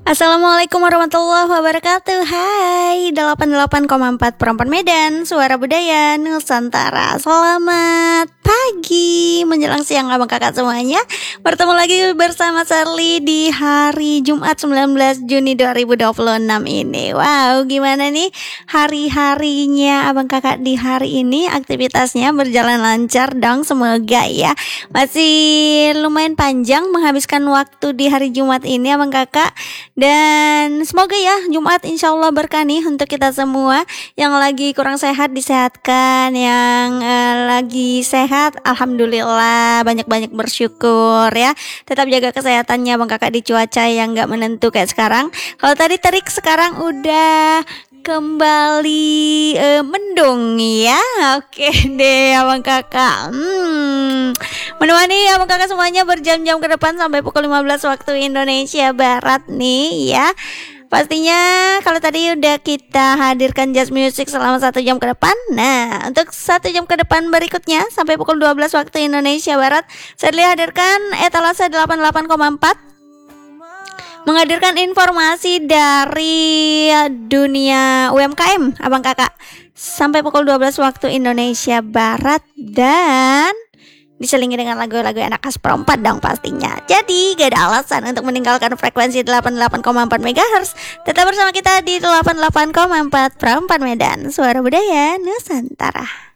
Assalamualaikum warahmatullahi wabarakatuh. Hai 88,4 Perempuan Medan, Suara Budaya Nusantara. Selamat pagi menjelang siang abang kakak semuanya. Bertemu lagi bersama Sherly di hari Jumat 19 Juni 2026 ini. Wow, gimana nih hari-harinya abang kakak di hari ini? Aktivitasnya berjalan lancar dong, semoga ya. Masih lumayan panjang menghabiskan waktu di hari Jumat ini abang kakak. Dan semoga ya Jumat insya Allah berkah nih untuk kita semua. Yang lagi kurang sehat disehatkan, yang lagi sehat alhamdulillah banyak-banyak bersyukur ya. Tetap jaga kesehatannya bang kakak di cuaca yang gak menentu kayak sekarang. Kalau tadi terik, sekarang udah kembali mendung ya. Oke deh abang kakak. Menemani abang kakak semuanya berjam-jam ke depan sampai pukul 15 waktu Indonesia Barat nih ya. Pastinya kalau tadi udah kita hadirkan jazz music selama 1 jam ke depan. Nah, untuk 1 jam ke depan berikutnya sampai pukul 12 waktu Indonesia Barat, saya hadirkan etalase 88,4 menghadirkan informasi dari dunia UMKM abang kakak sampai pukul 12 waktu Indonesia Barat, dan diselingi dengan lagu-lagu enak khas perempat dong pastinya. Jadi gak ada alasan untuk meninggalkan frekuensi 88,4 MHz. Tetap bersama kita di 88,4 Perempat Medan, Suara Budaya Nusantara.